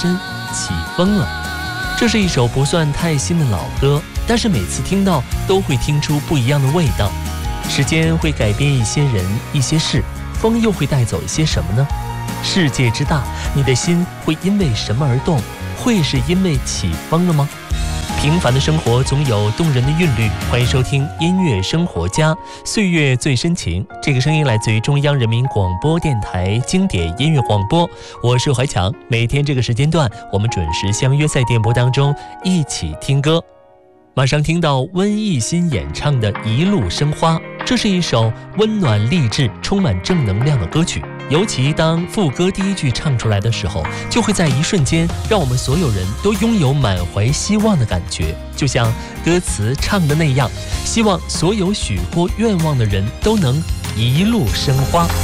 真起风了。这是一首不算太新的老歌，但是每次听到都会听出不一样的味道。时间会改变一些人一些事，风又会带走一些什么呢？世界之大，你的心会因为什么而动？会是因为起风了吗？平凡的生活总有动人的韵律，欢迎收听音乐生活家，岁月最深情。这个声音来自于中央人民广播电台经典音乐广播，我是怀强。每天这个时间段，我们准时相约在电波当中一起听歌。马上听到温艺兴演唱的《一路生花》，这是一首温暖励志、充满正能量的歌曲。尤其当副歌第一句唱出来的时候，就会在一瞬间让我们所有人都拥有满怀希望的感觉，就像歌词唱的那样，希望所有许过愿望的人都能一路生花。